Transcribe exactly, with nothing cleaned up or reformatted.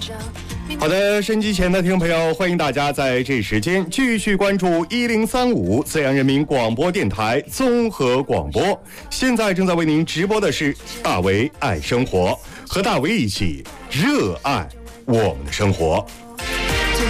好的，收音机前的听众朋友，欢迎大家在这时间继续关注一零三五自然人民广播电台综合广播。现在正在为您直播的是大为爱生活，和大为一起热爱我们的生活。